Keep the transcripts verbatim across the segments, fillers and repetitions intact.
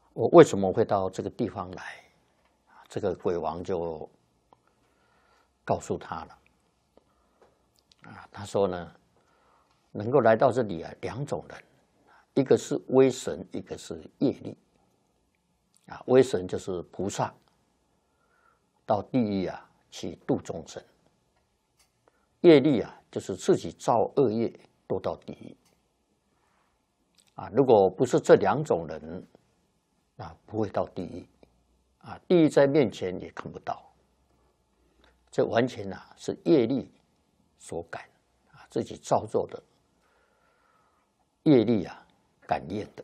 我为什么会到这个地方来？这个鬼王就告诉他了。啊，他说呢，能够来到这里啊，两种人，一个是威神，一个是业力。啊，威神就是菩萨到地狱啊去度众生，业力啊就是自己造恶业堕到地狱。啊，如果不是这两种人，啊，不会到地狱。啊，地狱在面前也看不到。这完全啊是业力所感，啊，自己造作的业力啊感应的。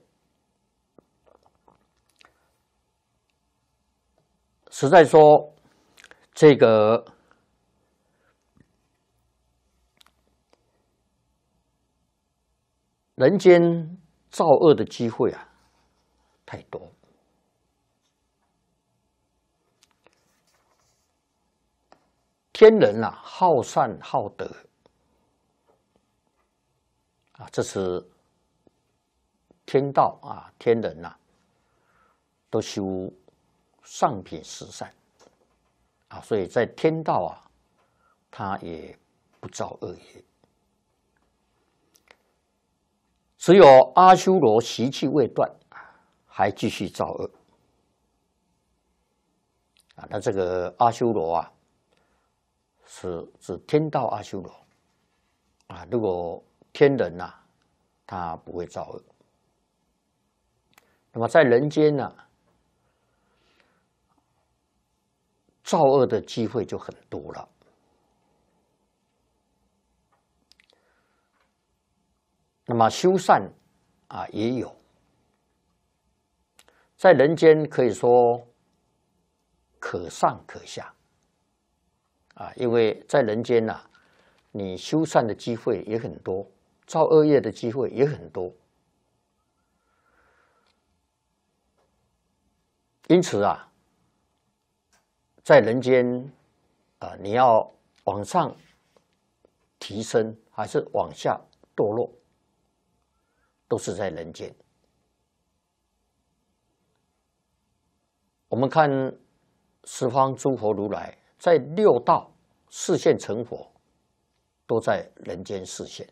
实在说，这个人间造恶的机会啊太多。天人啊，好善好德啊，这是天道啊，天人呐、啊，都修上品十善啊，所以在天道啊，他也不造恶业。只有阿修罗习气未断，还继续造恶啊。那这个阿修罗啊，是指天道阿修罗啊。如果天人呐、啊，他不会造恶。那么在人间呢、啊，造恶的机会就很多了。那么修善啊也有，在人间可以说可上可下啊，因为在人间呐、啊，你修善的机会也很多，造恶业的机会也很多。因此啊，在人间啊，你要往上提升还是往下堕落，都是在人间。我们看十方诸佛如来在六道示现成佛，都在人间示现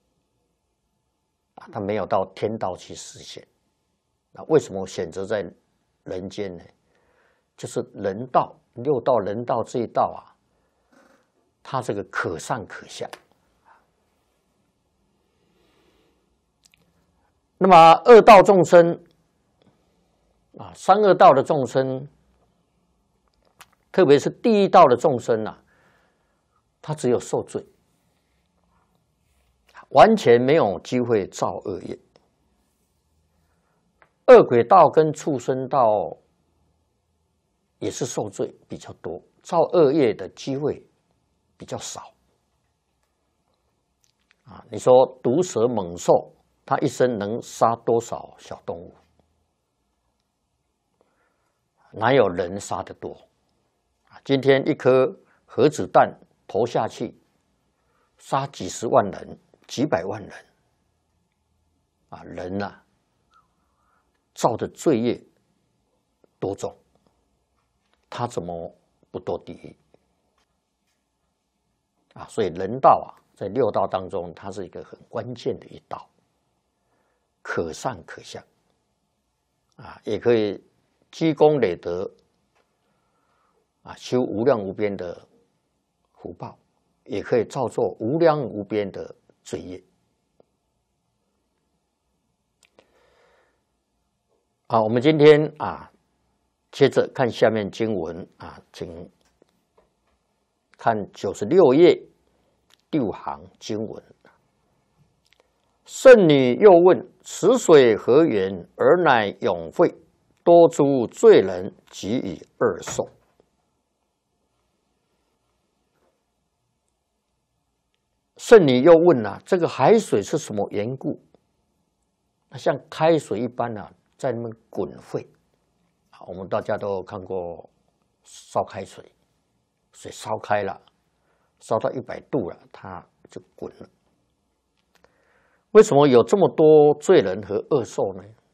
啊，他没有到天道去示现。那为什么选择在人间呢？就是人道，六道人道这一道啊，它这个可上可下。那么恶道众生啊，三恶道的众生，特别是地狱道的众生啊，他只有受罪，完全没有机会造恶业。恶鬼道跟畜生道也是受罪比较多，造恶业的机会比较少。啊，你说毒蛇猛兽，它一生能杀多少小动物？哪有人杀得多？今天一颗核子弹投下去，杀几十万人、几百万人，啊，人呐、啊，造的罪业多重，他怎么不堕地狱？啊，所以人道啊，在六道当中，它是一个很关键的一道，可上可下，啊，也可以积功累德，啊，修无量无边的福报，也可以造作无量无边的罪业。啊，我们今天啊，接着看下面经文啊，请看九十六页第五行经文。圣女又问：此水何源？而乃永废，多诸罪人，给予二受。圣女又问啊，这个海水是什么缘故？像开水一般啊，在那边滚沸。我们大家都看过烧开水，水烧开了，烧到一百度了，它就滚了。为什么有这么多罪人和恶兽呢？